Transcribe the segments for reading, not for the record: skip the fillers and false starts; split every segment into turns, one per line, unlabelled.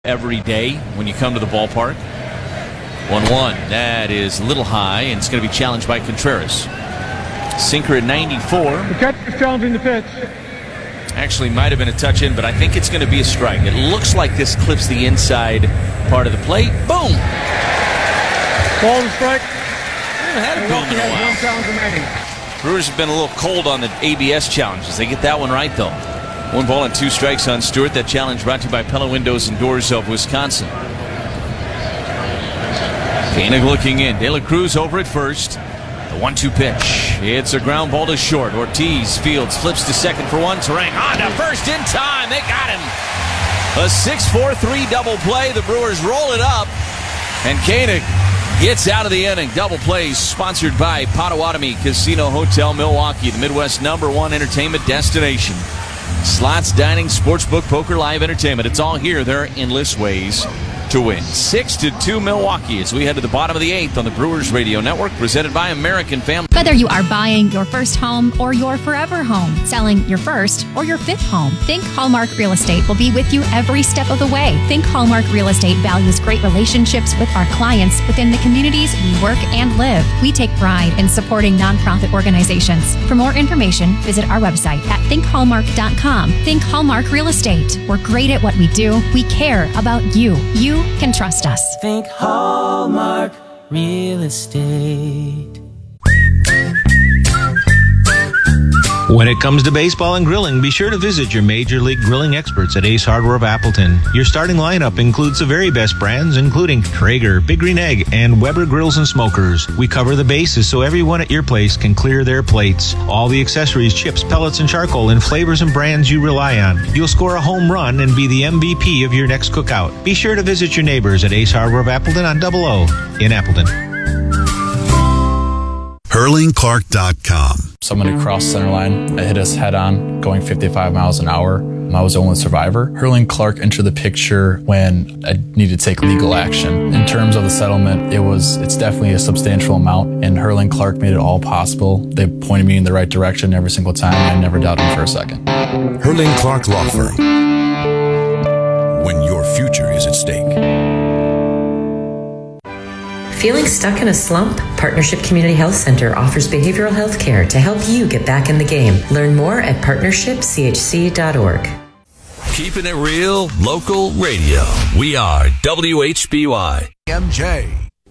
every day when you come to the ballpark. 1-1. That is a little high, and it's going to be challenged by Contreras. Sinker at 94.
The catcher is challenging the pitch.
Actually, might have been a touch in, but I think it's going to be a strike. It looks like this clips the inside part of the plate. Boom!
Ball and strike.
Had a boom in a while.
One challenge remaining.
Brewers have been a little cold on the ABS challenges. They get that one right, though. 1 ball and 2 strikes on Stewart. That challenge brought to you by Pella Windows and Doors of Wisconsin. Koenig looking in. De La Cruz over at first. The 1-2 pitch. It's a ground ball to short. Ortiz fields, flips to second for one. Turang on to first in time. They got him. A 6-4-3 double play. The Brewers roll it up. And Koenig gets out of the inning. Double plays sponsored by Potawatomi Casino Hotel Milwaukee, the Midwest #1 entertainment destination. Slots, dining, sportsbook, poker, live entertainment. It's all here. There are endless ways to win. 6-2 Milwaukee as we head to the bottom of the 8th on the Brewers Radio Network, presented by American Family.
Whether you are buying your first home or your forever home, selling your first or your 5th home, Think Hallmark Real Estate will be with you every step of the way. Think Hallmark Real Estate values great relationships with our clients within the communities we work and live. We take pride in supporting nonprofit organizations. For more information, visit our website at thinkhallmark.com. Think Hallmark Real Estate. We're great at what we do. We care about you. You can trust us.
Think Hallmark Real Estate.
When it comes to baseball and grilling, be sure to visit your Major League Grilling experts at Ace Hardware of Appleton. Your starting lineup includes the very best brands, including Traeger, Big Green Egg, and Weber Grills and Smokers. We cover the bases so everyone at your place can clear their plates. All the accessories, chips, pellets, and charcoal in flavors and brands you rely on. You'll score a home run and be the MVP of your next cookout. Be sure to visit your neighbors at Ace Hardware of Appleton on 00 in Appleton.
HurlingClark.com.
Someone had crossed center line. It hit us head on, going 55 miles an hour. I was the only survivor. Hurling Clark entered the picture when I needed to take legal action. In terms of the settlement, it's definitely a substantial amount, and Hurling Clark made it all possible. They pointed me in the right direction every single time, and I never doubted them for a second.
Hurling Clark Law Firm. When your future is at stake.
Feeling stuck in a slump? Partnership Community Health Center offers behavioral health care to help you get back in the game. Learn more at partnershipchc.org.
Keeping it real, local radio. We are WHBY.
MJ.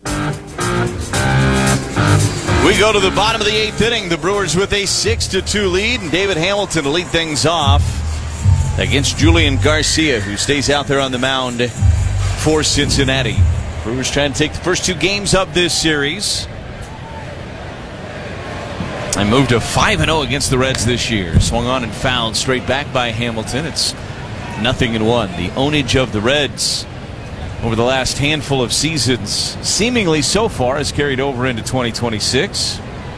We go to the bottom of the 8th inning. The Brewers with a 6-2 lead, and David Hamilton to lead things off against Julian Garcia, who stays out there on the mound for Cincinnati. Brewers trying to take the first 2 games of this series. I moved to 5-0 against the Reds this year. Swung on and fouled straight back by Hamilton. It's 0-1. The ownage of the Reds over the last handful of seasons, seemingly so far, has carried over into 2026.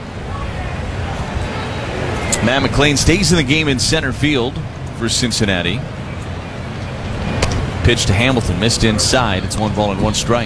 Matt McLain stays in the game in center field for Cincinnati. Pitch to Hamilton, missed inside. It's 1 ball and 1 strike.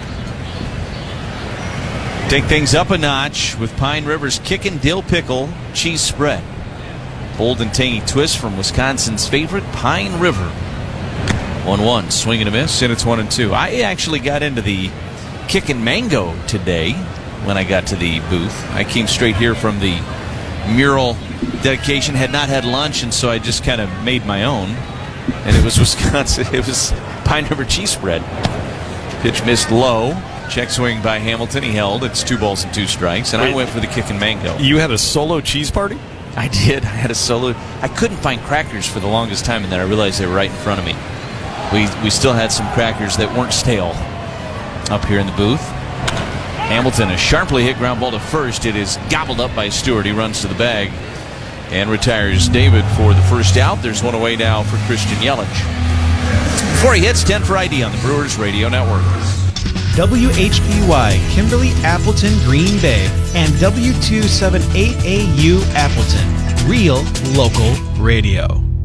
Take things up a notch with Pine River's Kickin' Dill Pickle Cheese Spread. Bold and tangy twist from Wisconsin's favorite, Pine River. 1-1, swing and a miss, and it's 1-2. I actually got into the Kickin' Mango today when I got to the booth. I came straight here from the mural dedication, had not had lunch, and so I just kind of made my own. And it was Wisconsin. It was Pine River Cheese Spread. Pitch missed low. Check swing by Hamilton. He held. It's 2 balls and 2 strikes. And I went for the Kickin' Mango.
You had a solo cheese party?
I did. I had a solo. I couldn't find crackers for the longest time, and then I realized they were right in front of me. We still had some crackers that weren't stale up here in the booth. Hamilton, a sharply hit ground ball to first. It is gobbled up by Stewart. He runs to the bag and retires David for the first out. There's one away now for Christian Yelich. Before he hits, 10 for ID on the Brewers Radio Network.
WHBY, Kimberly, Appleton, Green Bay, and W278AU Appleton. Real local radio.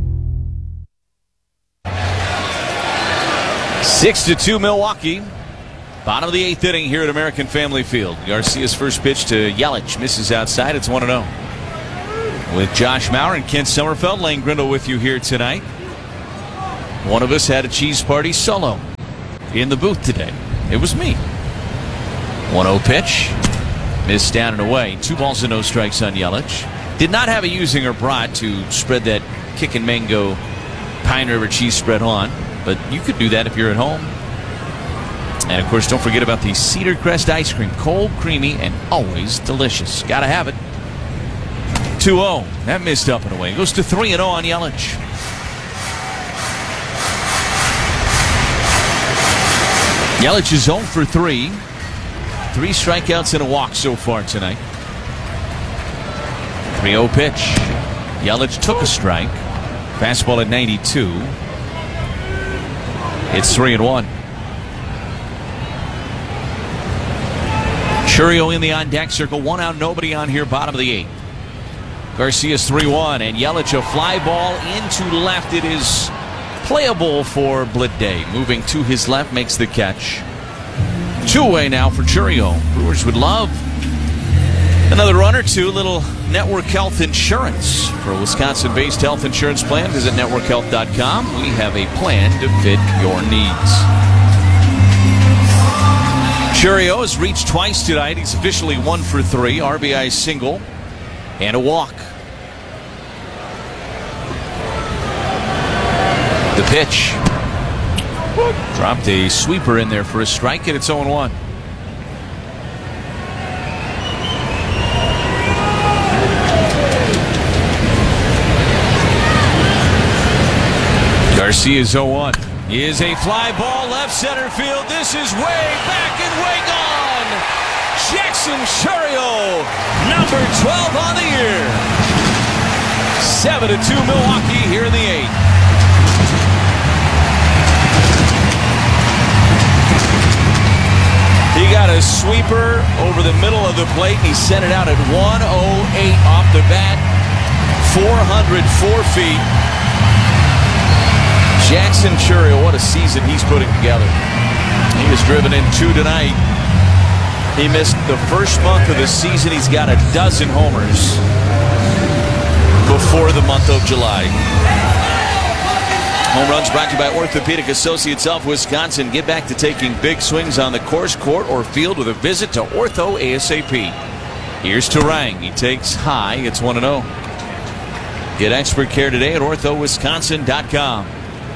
6-2 Milwaukee. Bottom of the 8th inning here at American Family Field. Garcia's first pitch to Yelich misses outside. It's 1-0. With Josh Maurer and Kent Sommerfeld, Lane Grindle with you here tonight. One of us had a cheese party solo in the booth today. It was me. 1-0 pitch. Missed down and away. 2 balls and no strikes on Yelich. Did not have a using or brat to spread that Kick and Mango Pine River cheese spread on, but you could do that if you're at home. And of course, don't forget about the Cedar Crest ice cream. Cold, creamy, and always delicious. Gotta have it. 2-0. That missed up and away. Goes to 3-0 on Yelich. Yelich is 0 for 3. 3 strikeouts and a walk so far tonight. 3-0 pitch. Yelich took a strike. Fastball at 92. It's 3-1. Chourio in the on-deck circle. 1 out, nobody on here, bottom of the 8th. Garcia's 3-1, and Yelich a fly ball into left. It is playable for Blitday. Moving to his left, makes the catch. 2-away now for Chourio. Brewers would love another run or two. Little Network Health Insurance. For a Wisconsin-based health insurance plan, visit networkhealth.com. We have a plan to fit your needs. Chourio has reached twice tonight. He's officially 1 for 3. RBI single and a walk. The pitch. Dropped a sweeper in there for a strike, and it's 0-1. Garcia's 0-1. Is a fly ball left center field. This is way back and way gone. Jackson Chourio, number 12 on the year. 7-2 Milwaukee here in the 8th. He got a sweeper over the middle of the plate, and he sent it out at 108 off the bat. 404 feet. Jackson Chourio, what a season he's putting together. He was driven in 2 tonight. He missed the first month of the season. He's got a dozen homers before the month of July. Home runs brought to you by Orthopedic Associates of Wisconsin. Get back to taking big swings on the course, court, or field with a visit to Ortho ASAP. Here's Turang. He takes high. It's 1-0. Get expert care today at orthowisconsin.com.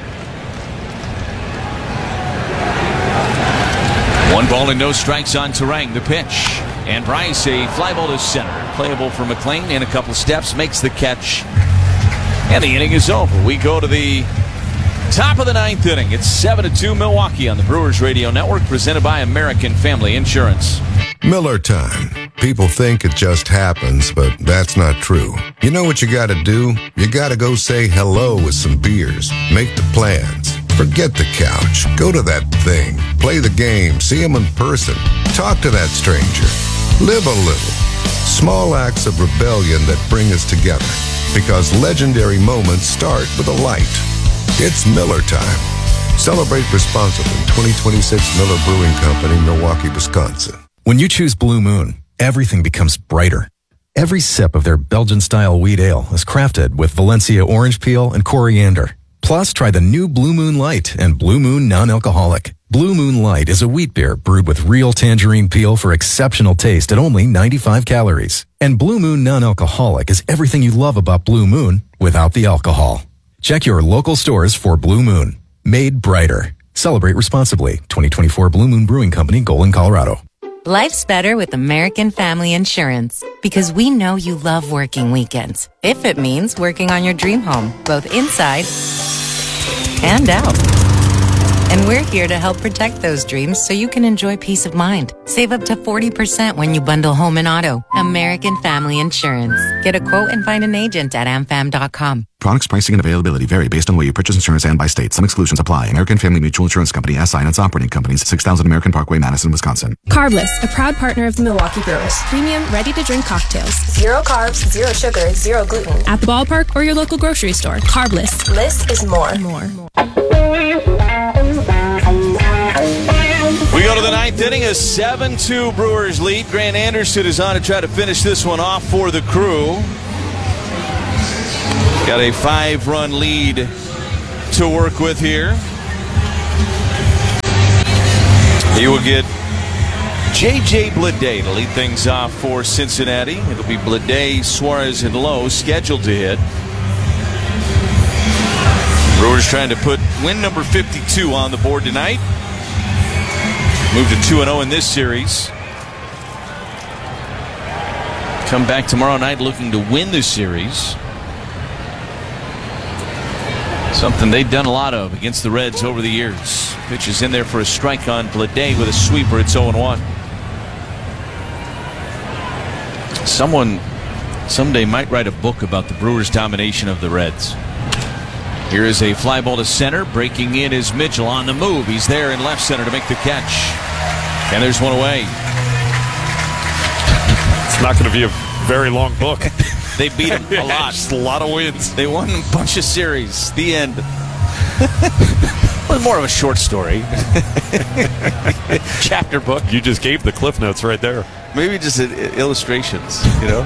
1 ball and no strikes on Turang. The pitch. And Bryce, a fly ball to center. Playable for McLean in a couple steps. Makes the catch. And the inning is over. We go to the top of the 9th inning. It's 7-2 Milwaukee on the Brewers Radio Network, presented by American Family Insurance.
Miller time. People think it just happens, but that's not true. You know what you gotta do? You gotta go say hello with some beers. Make the plans. Forget the couch. Go to that thing. Play the game. See them in person. Talk to that stranger. Live a little. Small acts of rebellion that bring us together. Because legendary moments start with a light. It's Miller time. Celebrate responsibly. 2026 Miller Brewing Company, Milwaukee, Wisconsin.
When you choose Blue Moon, everythh becomes brighter. Every sip of their Belgian-style wheat ale is crafted with Valencia orange peel and coriander. Plus, try the new Blue Moon Light and Blue Moon Non-Alcoholic. Blue Moon Light is a wheat beer brewed with real tangerine peel for exceptional taste at only 95 calories. And Blue Moon Non-Alcoholic is everything you love about Blue Moon without the alcohol. Check your local stores for Blue Moon. Made brighter. Celebrate responsibly. 2024 Blue Moon Brewing Company, Golden, Colorado.
Life's better with American Family Insurance because we know you love working weekends. If it means working on your dream home, both inside and out. And we're here to help protect those dreams so you can enjoy peace of mind. Save up to 40% when you bundle home and auto. American Family Insurance. Get a quote and find an agent at amfam.com.
Products, pricing, and availability vary based on where you purchase insurance and by state. Some exclusions apply. American Family Mutual Insurance Company, SI, and its operating companies, 6000 American Parkway, Madison, Wisconsin.
Carbless, a proud partner of the Milwaukee Brewers. Premium, ready-to-drink cocktails. 0 carbs, 0 sugar, 0 gluten. At the ballpark or your local grocery store. Carbless. Less is more.
We go to the 9th inning, a 7-2 Brewers lead. Grant Anderson is on to try to finish this one off for the Crew. Got a 5-run lead to work with here. He will get J.J. Bleday to lead things off for Cincinnati. It'll be Bleday, Suarez, and Lowe scheduled to hit. Brewers trying to put win number 52 on the board tonight. Move to 2-0 in this series. Come back tomorrow night looking to win this series. Something they've done a lot of against the Reds over the years. Pitch is in there for a strike on Bleday with a sweeper. It's 0-1. Someone someday might write a book about the Brewers' domination of the Reds. Here is a fly ball to center. Breaking in is Mitchell on the move. He's there in left center to make the catch. And there's one away.
It's not going to be a very long book.
They beat him a lot.
Just a lot of wins.
They won a bunch of series. The end. Well, more of a short story. Chapter book.
You just gave the Cliff Notes right there.
Maybe just illustrations, you know?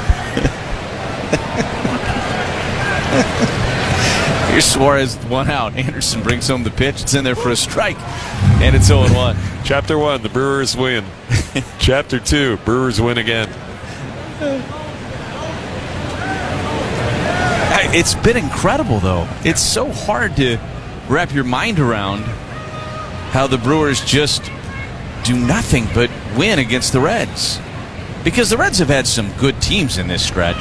Here's Suarez, one out. Anderson brings home the pitch. It's in there for a strike. And it's 0-1.
Chapter 1, the Brewers win. Chapter 2, Brewers win again.
It's been incredible, though. It's so hard to wrap your mind around how the Brewers just do nothing but win against the Reds. Because the Reds have had some good teams in this stretch.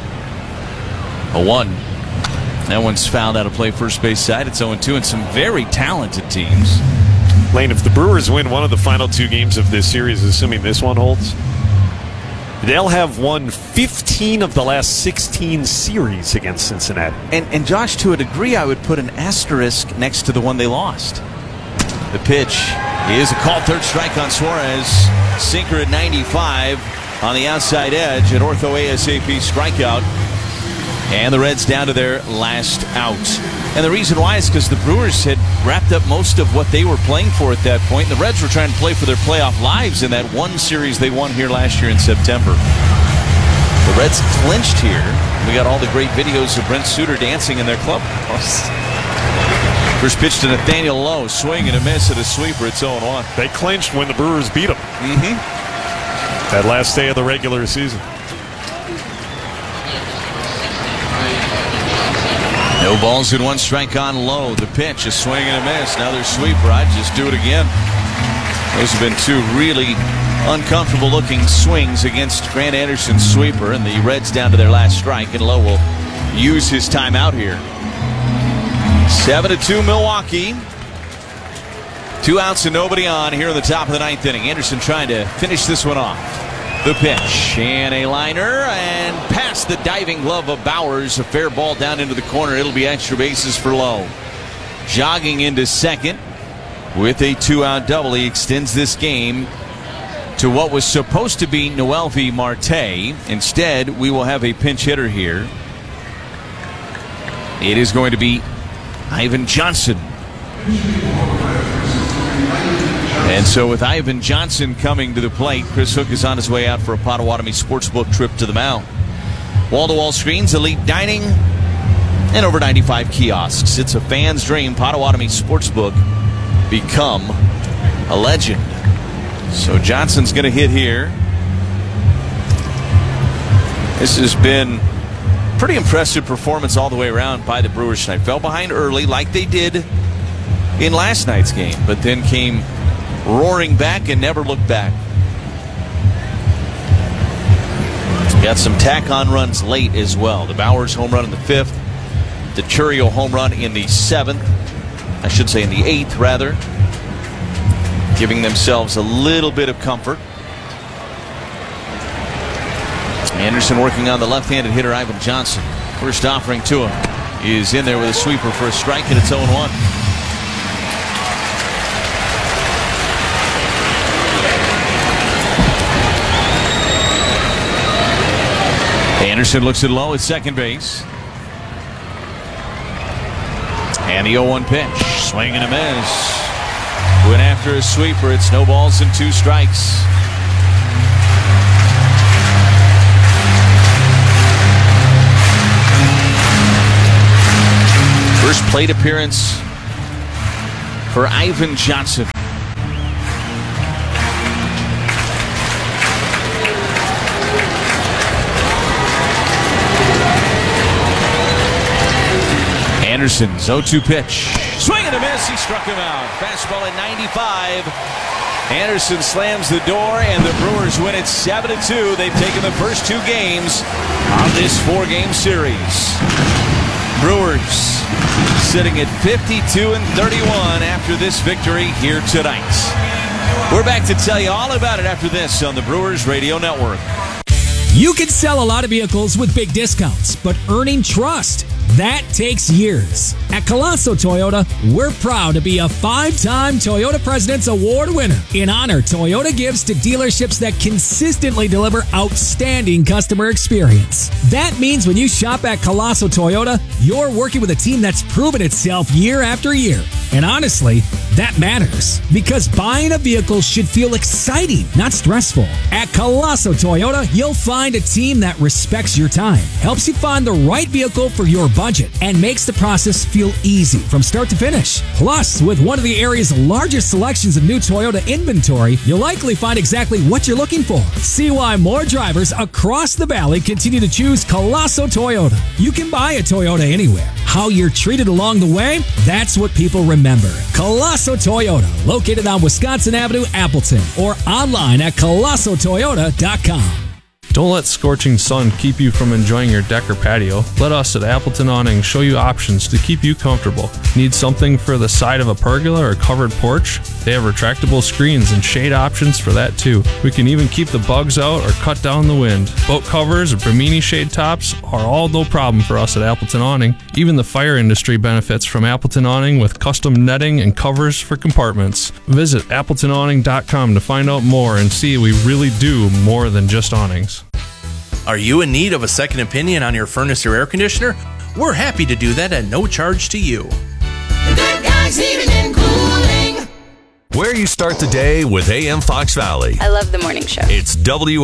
0-1. That one's fouled out of play first base side. It's 0-2, and some very talented teams.
Lane, if the Brewers win one of the final 2 games of this series, assuming this one holds, they'll have won 15 of the last 16 series against Cincinnati.
And Josh, to a degree, I would put an asterisk next to the one they lost. The pitch is a called third strike on Suarez. Sinker at 95 on the outside edge. An ortho ASAP strikeout. And the Reds down to their last out. And the reason why is because the Brewers had wrapped up most of what they were playing for at that point. And the Reds were trying to play for their playoff lives in that one series they won here last year in September. The Reds clinched here. We got all the great videos of Brent Suter dancing in their clubhouse. First pitch to Nathaniel Lowe. Swing and a miss at a sweeper. It's 0-1.
They clinched when the Brewers beat them. That last day of the regular season.
No balls and 1 strike on Lowe. The pitch, a swing and a miss. Another sweeper. I'd just do it again. Those have been 2 really uncomfortable looking swings against Grant Anderson's sweeper, and the Reds down to their last strike, and Lowe will use his timeout here. 7-2 Milwaukee. 2 outs and nobody on here in the top of the 9th inning. Anderson trying to finish this one off. The pitch and a liner and past the diving glove of Bowers. A fair ball down into the corner. It'll be extra bases for Lowe. Jogging into second with a 2-out double. He extends this game to what was supposed to be Noelvi Marte. Instead, we will have a pinch hitter here. It is going to be Ivan Johnson. And so with Ivan Johnson coming to the plate, Chris Hook is on his way out for a Potawatomi Sportsbook trip to the mound. Wall-to-wall screens, elite dining, and over 95 kiosks. It's a fan's dream. Potawatomi Sportsbook, become a legend. So Johnson's going to hit here. This has been pretty impressive performance all the way around by the Brewers tonight. Fell behind early like they did in last night's game, but then came roaring back and never looked back. Got some tack-on runs late as well. The Bowers home run in the 5th. The Churio home run in the 7th. I should say in the 8th, rather. Giving themselves a little bit of comfort. Anderson working on the left-handed hitter, Ivan Johnson. First offering to him is in there with a sweeper for a strike, and it's 0-1. Anderson looks at Lowe at second base. And the 0-1 pitch. Swing and a miss. Went after a sweeper. It's no balls and 2 strikes. First plate appearance for Ivan Johnson. Anderson's 0-2 pitch. Swing and a miss. He struck him out. Fastball at 95. Anderson slams the door, and the Brewers win it 7-2. They've taken the first two games of this four-game series. Brewers sitting at 52-31 after this victory here tonight. We're back to tell you all about it after this on the Brewers Radio Network.
You can sell a lot of vehicles with big discounts, but earning trust, that takes years. At Colosso Toyota, we're proud to be a 5-time Toyota President's Award winner. In honor, Toyota gives to dealerships that consistently deliver outstanding customer experience. That means when you shop at Colosso Toyota, you're working with a team that's proven itself year after year. And honestly, that matters, because buying a vehicle should feel exciting, not stressful. At Colosso Toyota, you'll find a team that respects your time, helps you find the right vehicle for your budget, and makes the process feel easy from start to finish. Plus, with one of the area's largest selections of new Toyota inventory, you'll likely find exactly what you're looking for. See why more drivers across the valley continue to choose Colosso Toyota. You can buy a Toyota anywhere. How you're treated along the way, that's what people remember. Colosso Toyota, located on Wisconsin Avenue, Appleton, or online at colossotoyota.com.
Don't let scorching sun keep you from enjoying your deck or patio. Let us at Appleton Awning show you options to keep you comfortable. Need something for the side of a pergola or covered porch? They have retractable screens and shade options for that too. We can even keep the bugs out or cut down the wind. Boat covers or Bimini shade tops are all no problem for us at Appleton Awning. Even the fire industry benefits from Appleton Awning with custom netting and covers for compartments. Visit AppletonAwning.com to find out more and see we really do more than just awnings.
Are you in need of a second opinion on your furnace or air conditioner? We're happy to do that at no charge to you.
Good Guys Heating and Cooling. Where you start the day with AM Fox Valley.
I love the morning show.
It's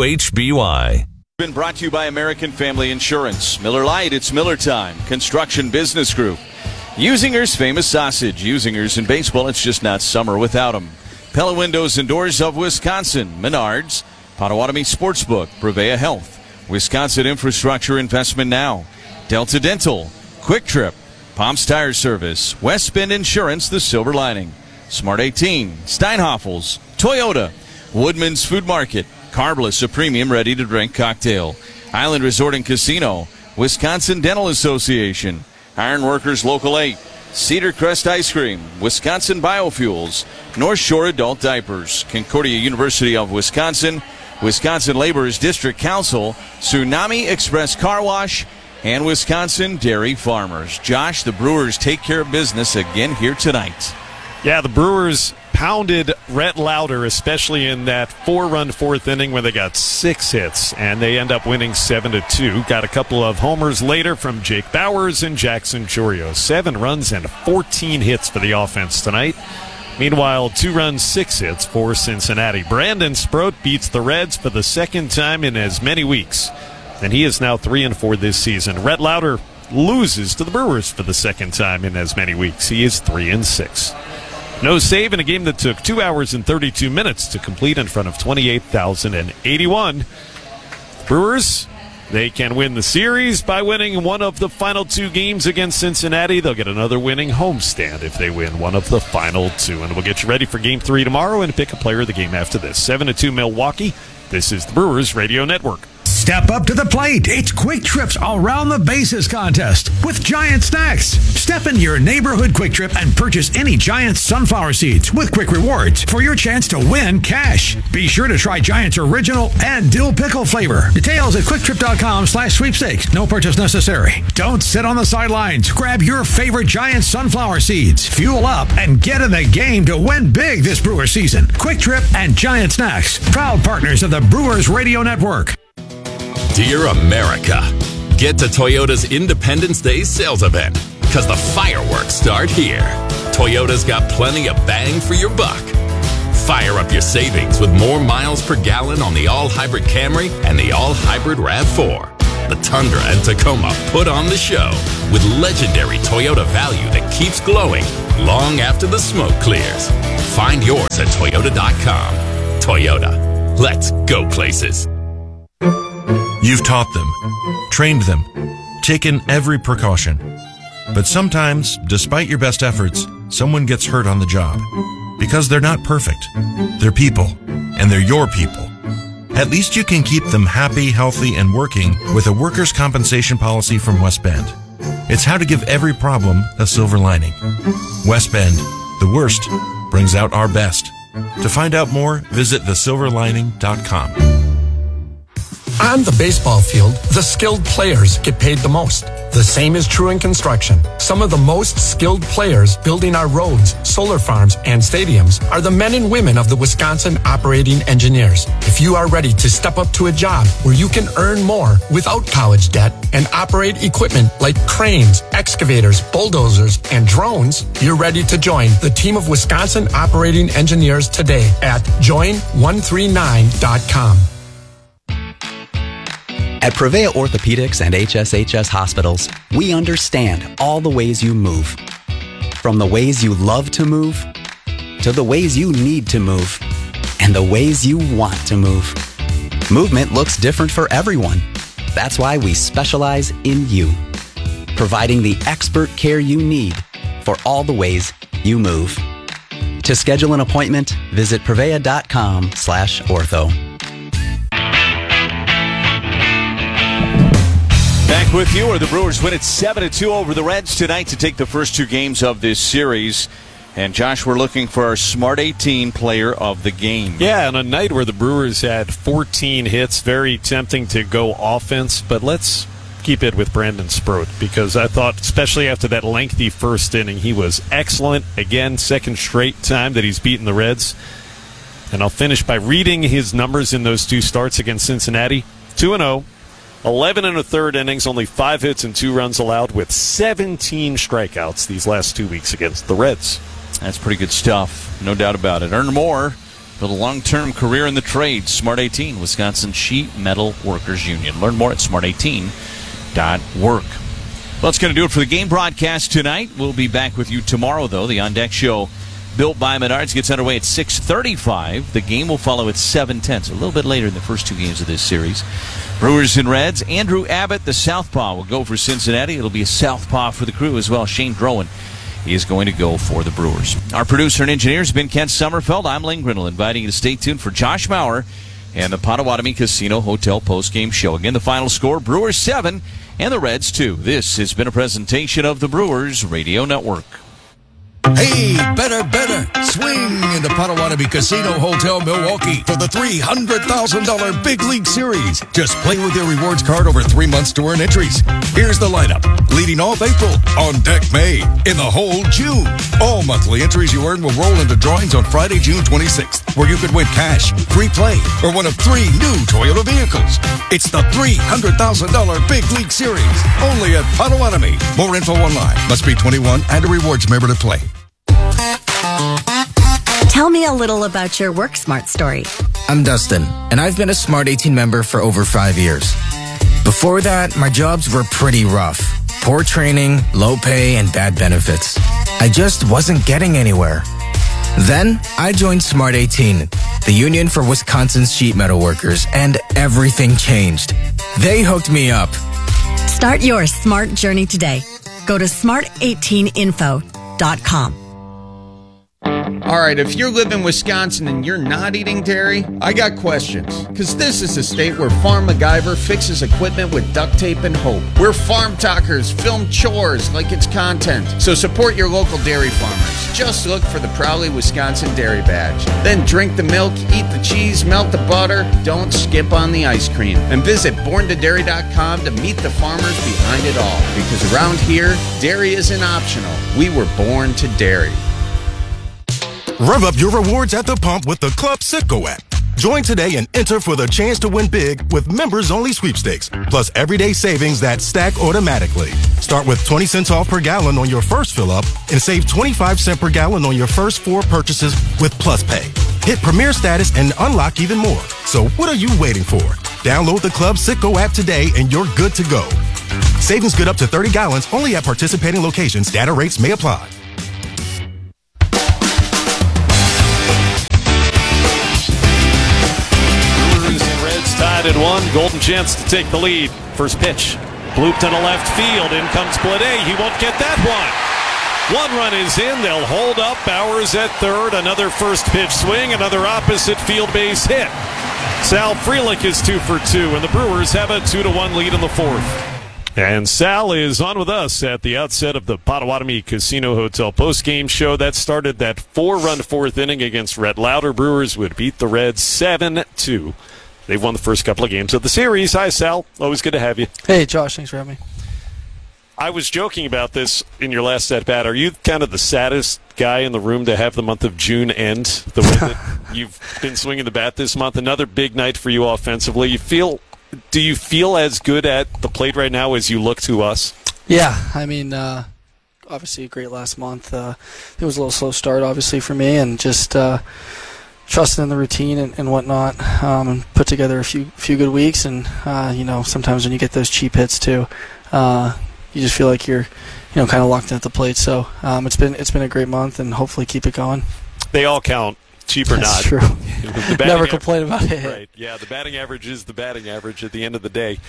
WHBY.
Been brought to you by American Family Insurance. Miller Lite, it's Miller time. Construction Business Group. Usinger's Famous Sausage. Usinger's in baseball, it's just not summer without them. Pella Windows and Doors of Wisconsin. Menards. Potawatomi Sportsbook. Brevea Health. Wisconsin Infrastructure Investment Now. Delta Dental. Quick Trip. Palms Tire Service. West Bend Insurance, the silver lining. Smart 18. Steinhoffels. Toyota. Woodman's Food Market. Carbliss, a premium ready-to-drink cocktail. Island Resort and Casino. Wisconsin Dental Association. Ironworkers Local 8. Cedar Crest Ice Cream. Wisconsin Biofuels. North Shore Adult Diapers. Concordia University of Wisconsin. Wisconsin Laborers District Council, Tsunami Express Car Wash, and Wisconsin Dairy Farmers. Josh, the Brewers take care of business again here tonight.
Yeah, the Brewers pounded Rhett Lauder, especially in that 4-run fourth inning where they got 6 hits, and they end up winning 7-2. Got a couple of homers later from Jake Bowers and Jackson Chourio. 7 runs and 14 hits for the offense tonight. Meanwhile, 2 runs, 6 hits for Cincinnati. Brandon Sproat beats the Reds for the second time in as many weeks, and he is now 3-4 this season. Rhett Lauder loses to the Brewers for the second time in as many weeks. He is 3-6. No save in a game that took 2 hours and 32 minutes to complete in front of 28,081. Brewers, they can win the series by winning one of the final 2 games against Cincinnati. They'll get another winning homestand if they win one of the final 2. And we'll get you ready for Game 3 tomorrow and pick a player of the game after this. 7-2 Milwaukee. This is the Brewers Radio Network.
Step up to the plate. It's Quick Trip's Around the Bases contest with Giant Snacks. Step into your neighborhood Quick Trip and purchase any Giant sunflower seeds with Quick Rewards for your chance to win cash. Be sure to try Giant's original and dill pickle flavor. Details at quicktrip.com/sweepstakes. No purchase necessary. Don't sit on the sidelines. Grab your favorite Giant sunflower seeds. Fuel up and get in the game to win big this Brewer season. Quick Trip and Giant Snacks, proud partners of the Brewers Radio Network.
Dear America, get to Toyota's Independence Day sales event, because the fireworks start here. Toyota's got plenty of bang for your buck. Fire up your savings with more miles per gallon on the all-hybrid Camry and the all-hybrid RAV4. The Tundra and Tacoma put on the show with legendary Toyota value that keeps glowing long after the smoke clears. Find yours at Toyota.com. Toyota, let's go places.
You've taught them, trained them, taken every precaution. But sometimes, despite your best efforts, someone gets hurt on the job. Because they're not perfect. They're people, and they're your people. At least you can keep them happy, healthy, and working with a workers' compensation policy from West Bend. It's how to give every problem a silver lining. West Bend, the worst brings out our best. To find out more, visit thesilverlining.com.
On the baseball field, the skilled players get paid the most. The same is true in construction. Some of the most skilled players building our roads, solar farms, and stadiums are the men and women of the Wisconsin Operating Engineers. If you are ready to step up to a job where you can earn more without college debt and operate equipment like cranes, excavators, bulldozers, and drones, you're ready to join the team of Wisconsin Operating Engineers today at join139.com.
At Prevea Orthopedics and HSHS Hospitals, we understand all the ways you move. From the ways you love to move, to the ways you need to move, and the ways you want to move. Movement looks different for everyone. That's why we specialize in you, providing the expert care you need for all the ways you move. To schedule an appointment, visit Prevea.com/ortho.
Back with you, where the Brewers win at 7-2 over the Reds tonight to take the first two games of this series. And Josh, we're looking for our Smart 18 player of the game.
Yeah, on a night where the Brewers had 14 hits, very tempting to go offense, but let's keep it with Brandon Sproat, because I thought, especially after that lengthy first inning, he was excellent. Again, second straight time that he's beaten the Reds. And I'll finish by reading his numbers in those two starts against Cincinnati. 2-0. 11 and a third innings, only 5 hits and 2 runs allowed with 17 strikeouts these last 2 weeks against the Reds.
That's pretty good stuff, no doubt about it. Earn more, build a long-term career in the trade. Smart 18, Wisconsin Sheet Metal Workers Union. Learn more at smart18.work. Well, that's going to do it for the game broadcast tonight. We'll be back with you tomorrow, though. The On Deck Show, built by Menards, gets underway at 6:35. The game will follow at 7:10, so a little bit later in the first two games of this series. Brewers and Reds. Andrew Abbott, the southpaw, will go for Cincinnati. It'll be a southpaw for the Crew as well. Shane Drowan is going to go for the Brewers. Our producer and engineer has been Kent Sommerfeld. I'm Lane Grindle, inviting you to stay tuned for Josh Maurer and the Potawatomi Casino Hotel postgame show. Again, the final score, Brewers 7 and the Reds 2. This has been a presentation of the Brewers Radio Network.
Hey, better. Swing into Potawatomi Casino Hotel Milwaukee for the $300,000 Big League Series. Just play with your rewards card over 3 months to earn entries. Here's the lineup. Leading off April, on deck May, in the hole June. All monthly entries you earn will roll into drawings on Friday, June 26th, where you could win cash, free play, or one of 3 new Toyota vehicles. It's the $300,000 Big League Series, only at Potawatomi. More info online. Must be 21 and a rewards member to play.
Tell me a little about your Work Smart story.
I'm Dustin, and I've been a Smart 18 member for over 5 years. Before that, my jobs were pretty rough. Poor training, low pay, and bad benefits. I just wasn't getting anywhere. Then, I joined Smart 18, the union for Wisconsin's sheet metal workers, and everything changed. They hooked me up.
Start your smart journey today. Go to smart18info.com.
All right, if you live in Wisconsin and you're not eating dairy, I got questions. Because this is a state where Farm MacGyver fixes equipment with duct tape and hope. Where Farm Talkers film chores like it's content. So support your local dairy farmers. Just look for the Proudly Wisconsin Dairy Badge. Then drink the milk, eat the cheese, melt the butter. Don't skip on the ice cream. And visit borntodairy.com to meet the farmers behind it all. Because around here, dairy isn't optional. We were born to dairy.
Rev up your rewards at the pump with the Club Citgo app. Join today and enter for the chance to win big with members-only sweepstakes, plus everyday savings that stack automatically. Start with 20 cents off per gallon on your first fill-up and save 25 cents per gallon on your first 4 purchases with Plus Pay. Hit Premier status and unlock even more. So what are you waiting for?
Download the Club Citgo app today and you're good to go. Savings good up to 30 gallons only at participating locations. Data rates may apply.
Brewers and Reds tied at 1. Golden chance to take the lead. First pitch. Blooped into left field. In comes Blade. He won't get that one. One run is in. They'll hold up. Bowers at third. Another first pitch swing. Another opposite field base hit. Sal Frelick is 2 for 2, and the Brewers have a 2-1 lead in the fourth. And Sal is on with us at the outset of the Potawatomi Casino Hotel postgame show. That started that 4-run fourth inning against Rhett Lauder. Brewers would beat the Reds 7-2. They've won the first couple of games of the series. Hi, Sal. Always good to have you.
Hey, Josh. Thanks for having me.
I was joking about this in your last at-bat. Are you kind of the saddest guy in the room to have the month of June end the way that you've been swinging the bat this month? Another big night for you offensively. Do you feel as good at the plate right now as you look to us?
Yeah, I mean, obviously a great last month. It was a little slow start, obviously, for me, and just trusting in the routine and whatnot, and put together a few good weeks. And sometimes when you get those cheap hits too, you just feel like you're, kind of locked in at the plate. So it's been a great month, and hopefully keep it going.
They all count. Cheap or
That's
not.
True. Never complain about it.
Right. Yeah, the batting average is the batting average at the end of the day.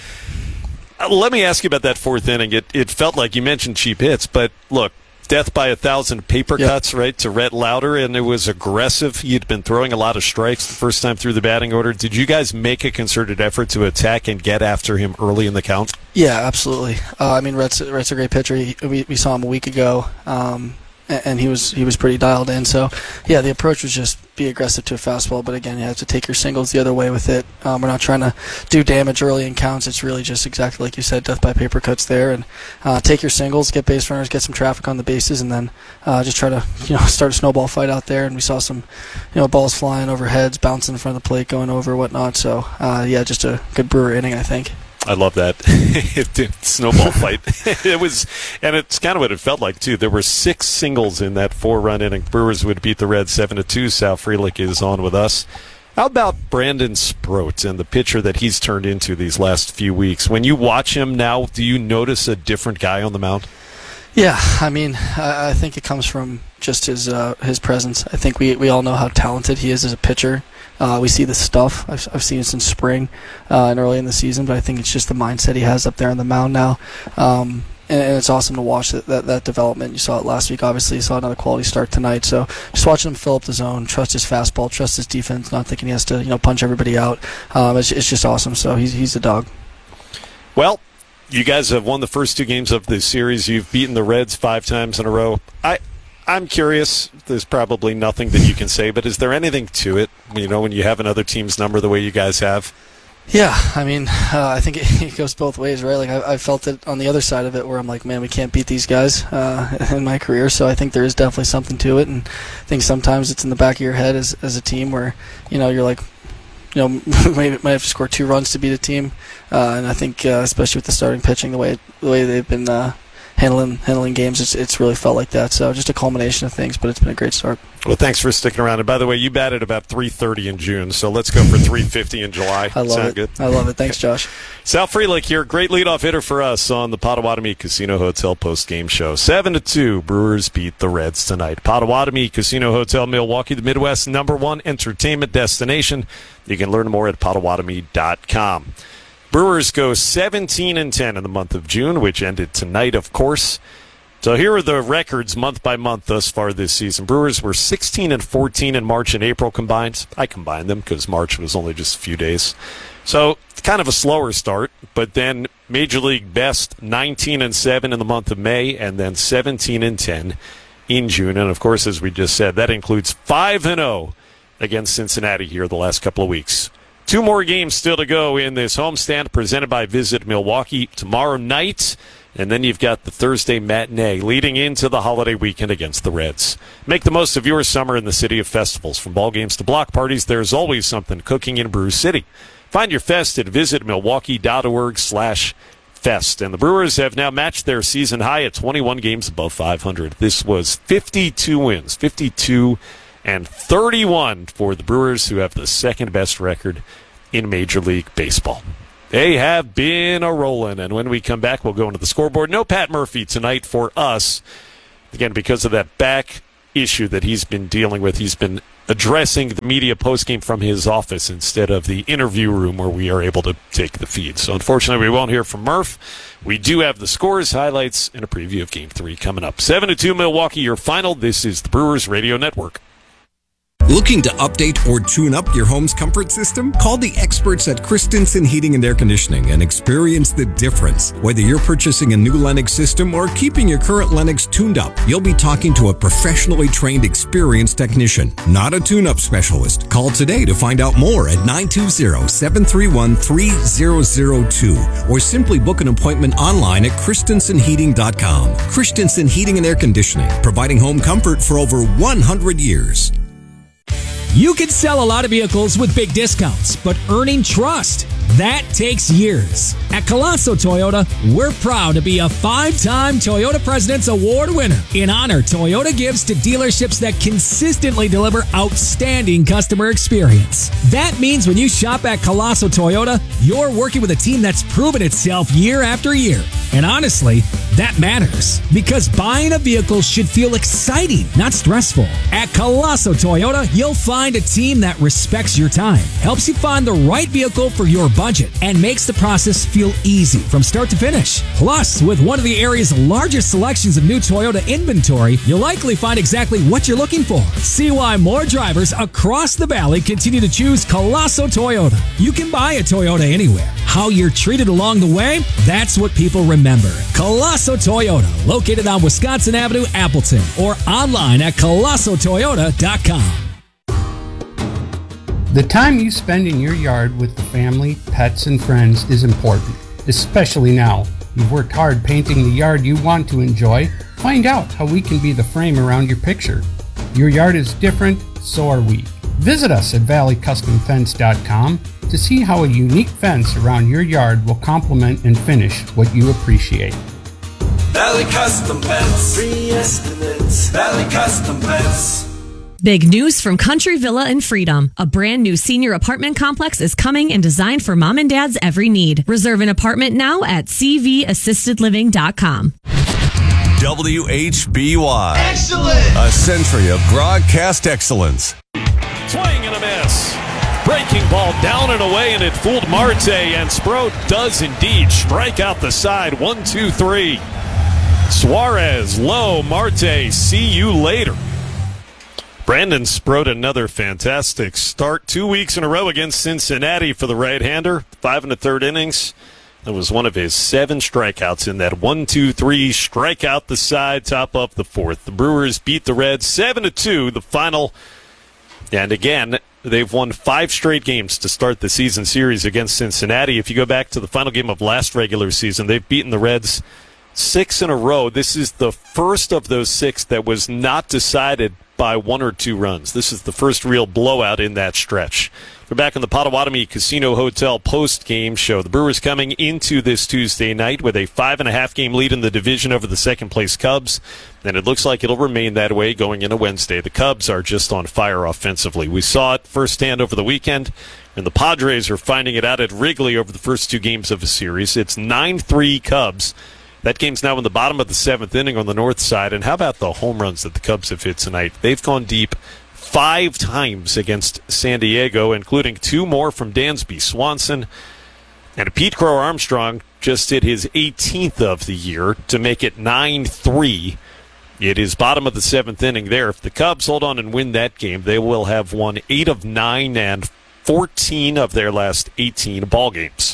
Let me ask you about that fourth inning. It felt like you mentioned cheap hits, but look, death by 1,000 paper cuts, right, to Rhett Lauder, and it was aggressive. You'd been throwing a lot of strikes the first time through the batting order. Did you guys make a concerted effort to attack and get after him early in the count? Yeah, absolutely. Rhett's a great pitcher. We saw him a week ago. And he was pretty dialed in. So, yeah, the approach was just be aggressive to a fastball. But, again, you have to take your singles the other way with it. We're not trying to do damage early in counts. It's really just exactly like you said, death by paper cuts there. And take your singles, get base runners, get some traffic on the bases, and then just try to start a snowball fight out there. And we saw some balls flying over heads, bouncing in front of the plate, going over, whatnot. So, just a good Brewer inning, I think. I love that. Snowball fight. It was, and it's kind of what it felt like, too. There were 6 singles in that 4-run inning. Brewers would beat the Reds 7-2. Sal Frelick is on with us. How about Brandon Sproat and the pitcher that he's turned into these last few weeks? When you watch him now, do you notice a different guy on the mound? Yeah, I think it comes from just his presence. I think we all know how talented he is as a pitcher. We see the stuff. I've seen it since spring and early in the season, but I think it's just the mindset he has up there on the mound now. And it's awesome to watch that development. You saw it last week, obviously. You saw another quality start tonight. So just watching him fill up the zone, trust his fastball, trust his defense, not thinking he has to punch everybody out. It's just awesome. So he's the dog. Well, you guys have won the first 2 games of this series. You've beaten the Reds 5 times in a row. I'm curious. There's probably nothing that you can say, but is there anything to it? When you have another team's number the way you guys have. Yeah, I think it goes both ways, right? Like I felt it on the other side of it, where I'm like, man, we can't beat these guys in my career. So I think there is definitely something to it, and I think sometimes it's in the back of your head as a team where you're like, might have to score 2 runs to beat a team, and I think especially with the starting pitching, the way they've been handling games, it's really felt like that. So just a culmination of things, but it's been a great start. Well, thanks for sticking around. And by the way, you batted about .330 in June, so let's go for .350 in July. I love it. Good? I love it. Thanks, Josh. Sal Frelick here, great leadoff hitter for us on the Potawatomi Casino Hotel post-game show. 7-2, Brewers beat the Reds tonight. Potawatomi Casino Hotel, Milwaukee, the Midwest's #1 entertainment destination. You can learn more at Potawatomi.com. Brewers go 17-10 in the month of June, which ended tonight, of course. So here are the records month by month thus far this season. Brewers were 16-14 in March and April combined. I combined them because March was only just a few days. So kind of a slower start, but then Major League best 19-7 in the month of May, and then 17-10 in June. And, of course, as we just said, that includes 5-0 against Cincinnati here the last couple of weeks. 2 more games still to go in this homestand presented by Visit Milwaukee tomorrow night. And then you've got the Thursday matinee leading into the holiday weekend against the Reds. Make the most of your summer in the city of festivals. From ball games to block parties, there's always something cooking in Brew City. Find your fest at visitmilwaukee.org/fest. And the Brewers have now matched their season high at 21 games above 500. This was 52 wins, 52 and 31 for the Brewers, who have the second best record in Major League Baseball. They have been a-rolling, and when we come back, we'll go into the scoreboard. No Pat Murphy tonight for us, again, because of that back issue that he's been dealing with. He's been addressing the media postgame from his office instead of the interview room where we are able to take the feed. So unfortunately, we won't hear from Murph. We do have the scores, highlights, and a preview of Game 3 coming up. 7-2 Milwaukee, your final. This is the Brewers Radio Network.
Looking to update or tune up your home's comfort system? Call the experts at Christensen Heating and Air Conditioning and experience the difference. Whether you're purchasing a new Lennox system or keeping your current Lennox tuned up, you'll be talking to a professionally trained, experienced technician, not a tune-up specialist. Call today to find out more at 920-731-3002 or simply book an appointment online at christensenheating.com. Christensen Heating and Air Conditioning, providing home comfort for over 100 years.
You can sell a lot of vehicles with big discounts, but earning trust, that takes years. At Colosso Toyota, we're proud to be a 5-time Toyota President's Award winner. In honor, Toyota gives to dealerships that consistently deliver outstanding customer experience. That means when you shop at Colosso Toyota, you're working with a team that's proven itself year after year. And honestly, that matters because buying a vehicle should feel exciting, not stressful. At Colosso Toyota, you'll find a team that respects your time, helps you find the right vehicle for your budget, and makes the process feel easy from start to finish. Plus, with one of the area's largest selections of new Toyota inventory, you'll likely find exactly what you're looking for. See why more drivers across the valley continue to choose Colosso Toyota. You can buy a Toyota anywhere. How you're treated along the way, that's what people remember. Colosso Toyota, located on Wisconsin Avenue, Appleton, or online at colossotoyota.com.
The time you spend in your yard with the family, pets, and friends is important, especially now. You've worked hard painting the yard you want to enjoy. Find out how we can be the frame around your picture. Your yard is different, so are we. Visit us at valleycustomfence.com to see how a unique fence around your yard will complement and finish what you appreciate.
Valley Custom Fence. Free estimates. Valley Custom Fence.
Big news from Country Villa and Freedom. A brand new senior apartment complex is coming and designed for mom and dad's every need. Reserve an apartment now at cvassistedliving.com.
WHBY.
Excellent.
A century of broadcast excellence.
Swing and a miss. Breaking ball down and away, and it fooled Marte, and Sproat does indeed strike out the side. 1-2-3. Suarez, low, Marte, see you later. Brandon Sproat, another fantastic start. 2 weeks in a row against Cincinnati for the right-hander. 5 1/3 innings. That was one of his 7 strikeouts in that 1-2-3 strikeout the side, top of the 4th. The Brewers beat the Reds 7-2, the final. And again, they've won 5 straight games to start the season series against Cincinnati. If you go back to the final game of last regular season, they've beaten the Reds 6 in a row. This is the first of those 6 that was not decided by 1 or 2 runs. This is the first real blowout in that stretch. We're back in the Potawatomi Casino Hotel post-game show. The Brewers coming into this Tuesday night with a 5.5-game lead in the division over the second-place Cubs, and it looks like it'll remain that way going into Wednesday. The Cubs are just on fire offensively. We saw it firsthand over the weekend, and the Padres are finding it out at Wrigley over the first 2 games of a series. It's 9-3 Cubs. That game's now in the bottom of the 7th inning on the north side. And how about the home runs that the Cubs have hit tonight? They've gone deep 5 times against San Diego, including 2 more from Dansby Swanson. And Pete Crow Armstrong just hit his 18th of the year to make it 9-3. It is bottom of the 7th inning there. If the Cubs hold on and win that game, they will have won 8 of 9 and 14 of their last 18 ball games.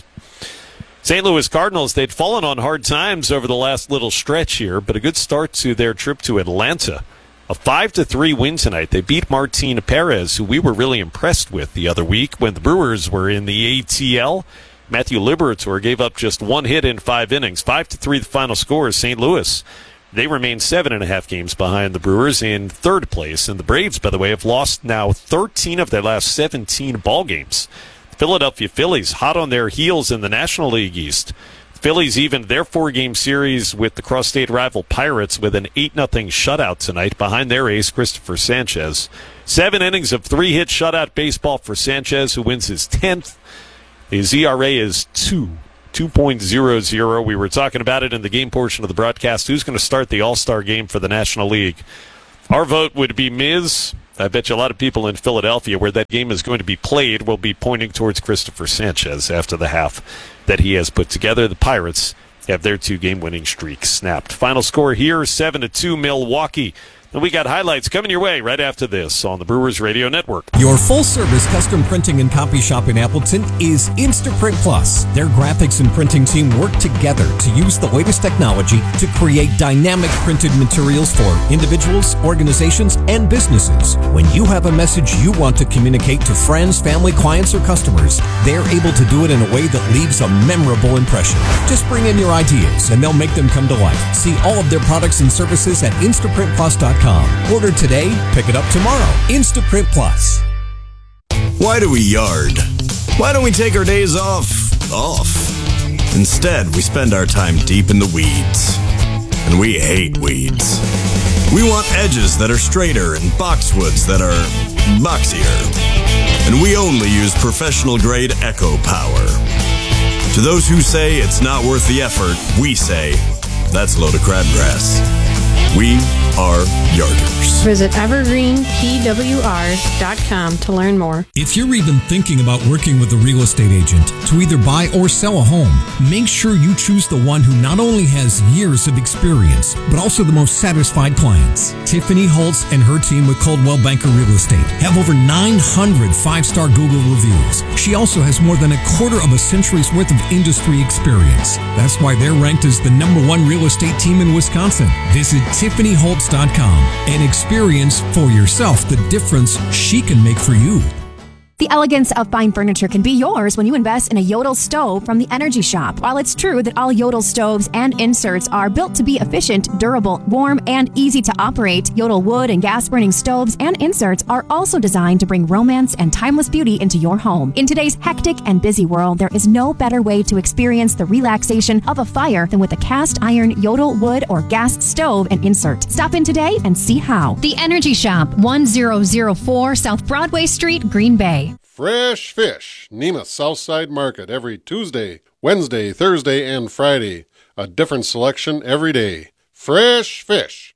St. Louis Cardinals, they'd fallen on hard times over the last little stretch here, but a good start to their trip to Atlanta. A 5-3 win tonight. They beat Martin Perez, who we were really impressed with the other week when the Brewers were in the ATL. Matthew Liberatore gave up just 1 hit in 5 innings. 5-3 the final score is St. Louis. They remain 7.5 games behind the Brewers in 3rd place. And the Braves, by the way, have lost now 13 of their last 17 ball games. Philadelphia Phillies hot on their heels in the National League East. The Phillies evened their 4-game series with the cross-state rival Pirates with an 8-0 shutout tonight behind their ace, Christopher Sanchez. 7 innings of 3-hit shutout baseball for Sanchez, who wins his 10th. His ERA is 2.00. We were talking about it in the game portion of the broadcast. Who's going to start the All-Star game for the National League? Our vote would be Miz. I bet you a lot of people in Philadelphia, where that game is going to be played, will be pointing towards Christopher Sanchez after the half that he has put together. The Pirates have their 2-game winning streak snapped. Final score here, 7-2 Milwaukee. And we got highlights coming your way right after this on the Brewers Radio Network.
Your full-service custom printing and copy shop in Appleton is Instaprint Plus. Their graphics and printing team work together to use the latest technology to create dynamic printed materials for individuals, organizations, and businesses. When you have a message you want to communicate to friends, family, clients, or customers, they're able to do it in a way that leaves a memorable impression. Just bring in your ideas, and they'll make them come to life. See all of their products and services at InstaprintPlus.com. Order today, pick it up tomorrow. Instaprint Plus.
Why do we yard? Why don't we take our days off? Instead, we spend our time deep in the weeds. And we hate weeds. We want edges that are straighter and boxwoods that are boxier. And we only use professional grade Echo Power. To those who say it's not worth the effort, we say that's a load of crabgrass. We are Yarders.
Visit evergreenpwrs.com to learn more.
If you're even thinking about working with a real estate agent to either buy or sell a home, make sure you choose the one who not only has years of experience, but also the most satisfied clients. Tiffany Holtz and her team with Coldwell Banker Real Estate have over 900 5-star Google reviews. She also has more than a quarter of a century's worth of industry experience. That's why they're ranked as the #1 real estate team in Wisconsin. Visit TiffanyHoltz.com and experience for yourself the difference she can make for you.
The elegance of fine furniture can be yours when you invest in a Yodel stove from the Energy Shop. While it's true that all Yodel stoves and inserts are built to be efficient, durable, warm, and easy to operate, Yodel wood and gas-burning stoves and inserts are also designed to bring romance and timeless beauty into your home. In today's hectic and busy world, there is no better way to experience the relaxation of a fire than with a cast iron Yodel wood or gas stove and insert. Stop in today and see how.
The Energy Shop, 1004 South Broadway Street, Green Bay.
Fresh fish, Nema's Southside Market, every Tuesday, Wednesday, Thursday, and Friday. A different selection every day. Fresh fish.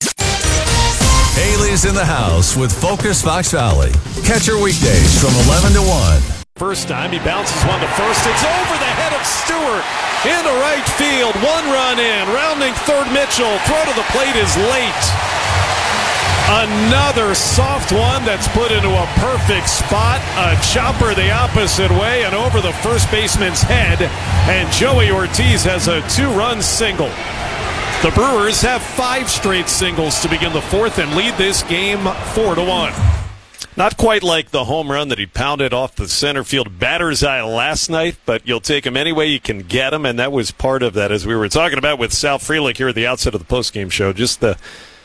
Haley's in the house with Focus Fox Valley. Catch her weekdays from 11 to 1.
First time, he bounces one to first. It's over the head of Stewart into right field. 1 run in. Rounding third, Mitchell. Throw to the plate is late. Another soft one that's put into a perfect spot. A chopper the opposite way and over the first baseman's head. And Joey Ortiz has a 2-run single. The Brewers have 5 straight singles to begin the 4th and lead this game 4-1. Not quite like the home run that he pounded off the center field batter's eye last night, but you'll take him any way you can get him, and that was part of that, as we were talking about with Sal Frelick here at the outset of the postgame show. Just the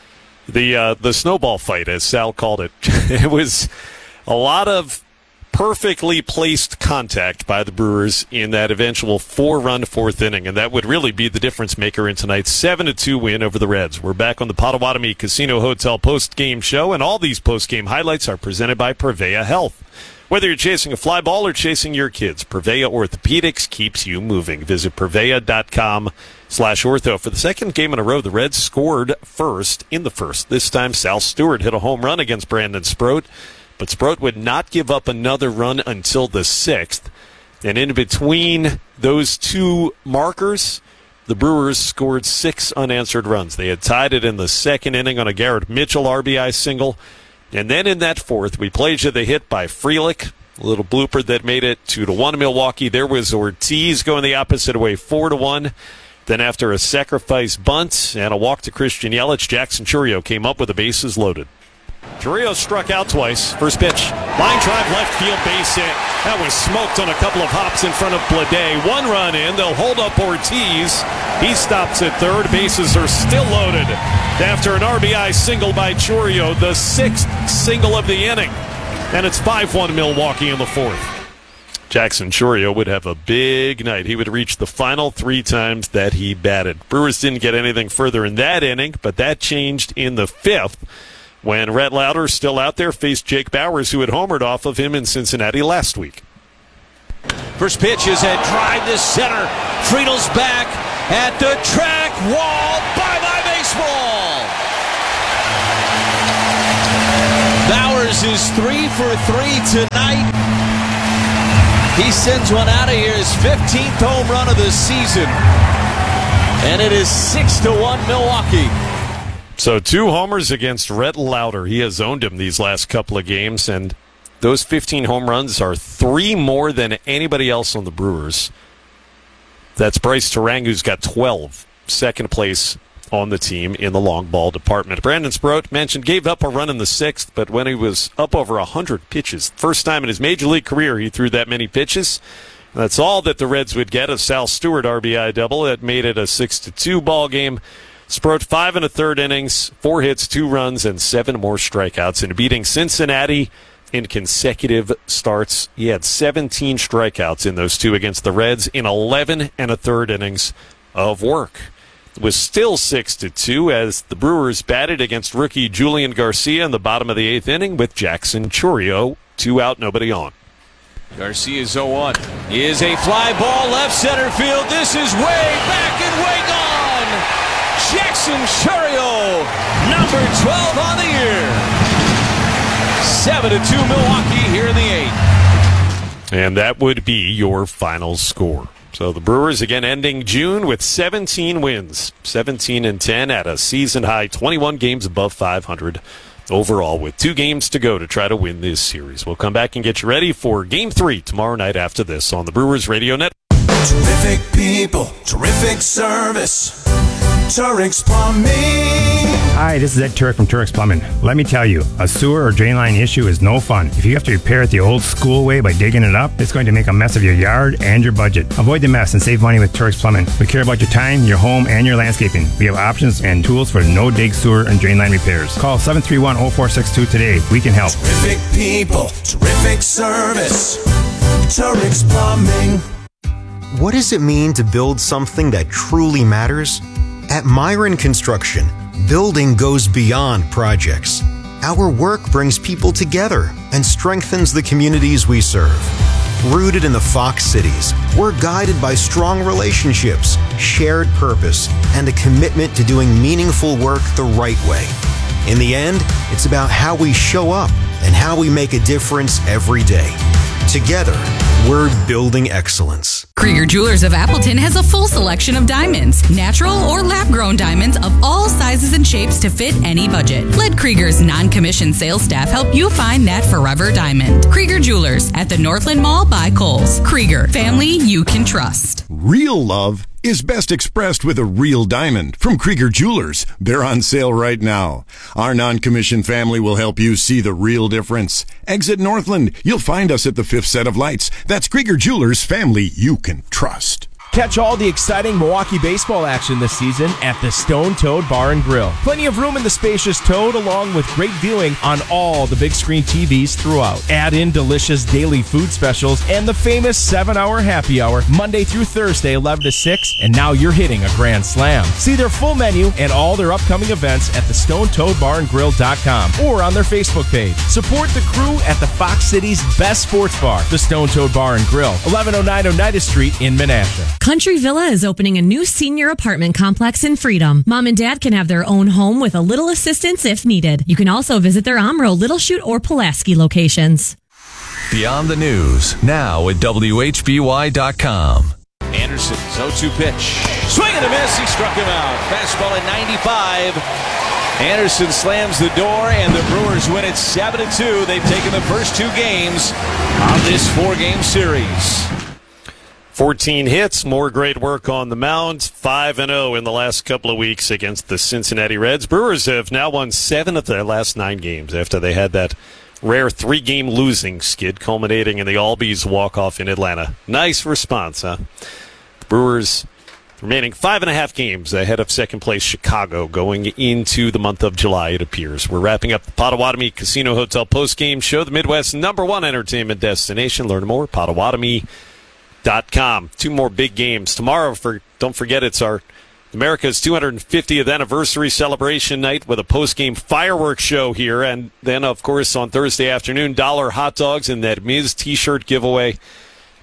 snowball fight, as Sal called it. It was a lot of perfectly placed contact by the Brewers in that eventual 4-run 4th inning, and that would really be the difference maker in tonight's 7-2 win over the Reds. We're back on the Potawatomi Casino Hotel post-game show, and all these post-game highlights are presented by Prevea Health. Whether you're chasing a fly ball or chasing your kids, Prevea Orthopedics keeps you moving. Visit Prevea.com/ortho. For the second game in a row, the Reds scored first in the first. This time, Sal Stewart hit a home run against Brandon Sproat, but Sproat would not give up another run until the 6th. And in between those two markers, the Brewers scored 6 unanswered runs. They had tied it in the second inning on a Garrett Mitchell RBI single. And then in that 4th, we played you the hit by Frelick, a little blooper that made it 2-1 Milwaukee. There was Ortiz going the opposite way, 4-1. Then after a sacrifice bunt and a walk to Christian Yelich, Jackson Chourio came up with the bases loaded. Chourio struck out twice. First pitch, line drive, left field, base hit. That was smoked on a couple of hops in front of Blade. 1 run in. They'll hold up Ortiz. He stops at third. Bases are still loaded after an RBI single by Chourio, the 6th single of the inning. And it's 5-1 Milwaukee in the 4th. Jackson Chourio would have a big night. He would reach the final 3 times that he batted. Brewers didn't get anything further in that inning, but that changed in the 5th. When Rhett Lauder, still out there, faced Jake Bauers, who had homered off of him in Cincinnati last week.
First pitch is a drive to center. Friedel's back at the track wall. Bye-bye baseball. Bowers is 3 for 3 tonight. He sends one out of here, his 15th home run of the season. And it is 6-1 Milwaukee.
So 2 homers against Rhett Lauder. He has owned him these last couple of games, and those 15 home runs are 3 more than anybody else on the Brewers. That's Bryce Turang, who's got 12, second place on the team in the long ball department. Brandon Sproat mentioned gave up a run in the 6th, but when he was up over 100 pitches, first time in his major league career he threw that many pitches. That's all that the Reds would get. A Sal Stewart RBI double that made it a 6-2 ball game. Sproat 5 1/3 innings, 4 hits, 2 runs, and 7 more strikeouts in beating Cincinnati in consecutive starts. He had 17 strikeouts in those 2 against the Reds in 11 1/3 innings of work. It was still 6-2 as the Brewers batted against rookie Julian Garcia in the bottom of the 8th inning with Jackson Chourio 2 out, nobody on.
Garcia's 0-1. Is a fly ball left center field. This is way back and way gone. Jackson Chourio, number 12 on the year. 7-2 Milwaukee here in the 8th.
And that would be your final score. So the Brewers again ending June with 17 wins, 17-10 at a season high, 21 games above 500 overall, with 2 games to go to try to win this series. We'll come back and get you ready for Game 3 tomorrow night after this on the Brewers Radio Network.
Terrific people, terrific service. Turek's Plumbing.
Hi, this is Ed Turek from Turek's Plumbing. Let me tell you, a sewer or drain line issue is no fun. If you have to repair it the old school way by digging it up, it's going to make a mess of your yard and your budget. Avoid the mess and save money with Turek's Plumbing. We care about your time, your home, and your landscaping. We have options and tools for no-dig sewer and drain line repairs. Call 731-0462 today. We can help.
Terrific people, terrific service. Turek's Plumbing.
What does it mean to build something that truly matters? At Myron Construction, building goes beyond projects. Our work brings people together and strengthens the communities we serve. Rooted in the Fox Cities, we're guided by strong relationships, shared purpose, and a commitment to doing meaningful work the right way. In the end, it's about how we show up and how we make a difference every day. Together, we're building excellence.
Krieger Jewelers of Appleton has a full selection of diamonds, natural or lab-grown diamonds of all sizes and shapes to fit any budget. Let Krieger's non-commissioned sales staff help you find that forever diamond. Krieger Jewelers at the Northland Mall by Kohl's. Krieger, family you can trust.
Real love is best expressed with a real diamond from Krieger Jewelers. They're on sale right now. Our non-commissioned family will help you see the real difference. Exit Northland. You'll find us at the 5th set of lights. That's Krieger Jewelers, family you can trust.
Catch all the exciting Milwaukee baseball action this season at the Stone Toad Bar and Grill. Plenty of room in the spacious Toad, along with great viewing on all the big screen TVs throughout. Add in delicious daily food specials and the famous 7-hour happy hour, Monday through Thursday, 11 to 6, and now you're hitting a grand slam. See their full menu and all their upcoming events at thestonetoadbarandgrill.com or on their Facebook page. Support the crew at the Fox City's best sports bar, the Stone Toad Bar and Grill, 1109 Oneida Street in Menasha.
Country Villa is opening a new senior apartment complex in Freedom. Mom and Dad can have their own home with a little assistance if needed. You can also visit their Omro, Little Chute, or Pulaski locations.
Beyond the News, now at WHBY.com.
Anderson's 0-2 pitch. Swing and a miss. He struck him out. Fastball at 95. Anderson slams the door, and the Brewers win it 7-2. They've taken the first 2 games of this 4-game series.
14 hits, more great work on the mound, 5-0 in the last couple of weeks against the Cincinnati Reds. Brewers have now won 7 of their last 9 games after they had that rare 3-game losing skid culminating in the Albies walk-off in Atlanta. Nice response, huh? The Brewers remaining 5.5 games ahead of second place Chicago going into the month of July, it appears. We're wrapping up the Potawatomi Casino Hotel postgame show, the Midwest's #1 entertainment destination. Learn more, Potawatomi.com. 2 more big games tomorrow. Don't forget, it's our America's 250th anniversary celebration night with a post-game fireworks show here, and then of course on Thursday afternoon, $1 hot dogs and that Ms. T-shirt giveaway.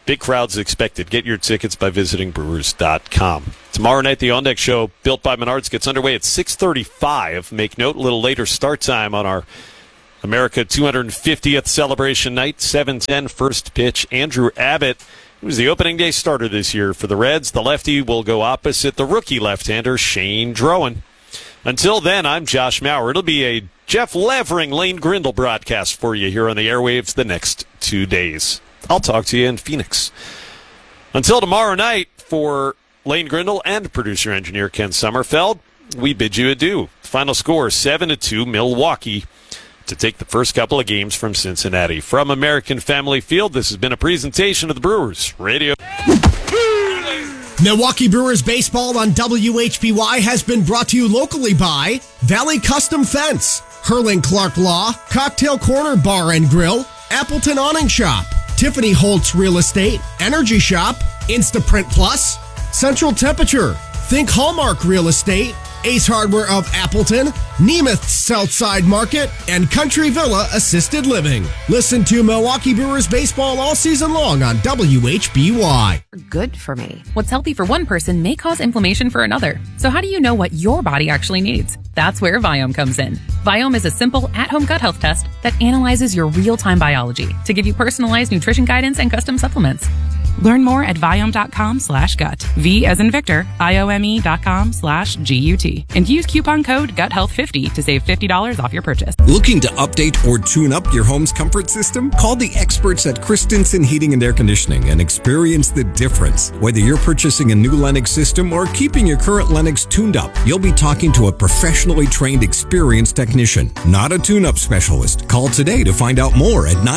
Big crowds expected. Get your tickets by visiting Brewers.com. Tomorrow night, the On Deck Show, built by Menards, gets underway at 6:35. Make note, a little later start time on our America 250th celebration night, 7:10 first pitch. Andrew Abbott, who was the opening day starter this year for the Reds. The lefty will go opposite the rookie left-hander, Shane Drowan. Until then, I'm Josh Maurer. It'll be a Jeff Levering, Lane Grindle broadcast for you here on the airwaves the next 2 days. I'll talk to you in Phoenix. Until tomorrow night, for Lane Grindle and producer-engineer Ken Sommerfeld, we bid you adieu. Final score, 7-2, Milwaukee, to take the first couple of games from Cincinnati. From American Family Field, this has been a presentation of the Brewers Radio.
Milwaukee Brewers baseball on WHBY has been brought to you locally by Valley Custom Fence, Hurling Clark Law, Cocktail Corner Bar and Grill, Appleton Awning Shop, Tiffany Holtz Real Estate, Energy Shop, Instaprint Plus, Central Temperature, Think Hallmark Real Estate, Ace Hardware of Appleton, Nemeth Southside Market, and Country Villa Assisted Living. Listen to Milwaukee Brewers baseball all season long on WHBY.
Good for me. What's healthy for one person may cause inflammation for another. So how do you know what your body actually needs? That's where Viome comes in. Viome is a simple at-home gut health test that analyzes your real-time biology to give you personalized nutrition guidance and custom supplements. Learn more at Viome.com/gut. V as in Victor, IOME.com/GUT. And use coupon code GUTHEALTH50 to save $50 off your purchase.
Looking to update or tune up your home's comfort system? Call the experts at Christensen Heating and Air Conditioning and experience the difference. Whether you're purchasing a new Lennox system or keeping your current Lennox tuned up, you'll be talking to a professionally trained, experienced technician, not a tune-up specialist. Call today to find out more at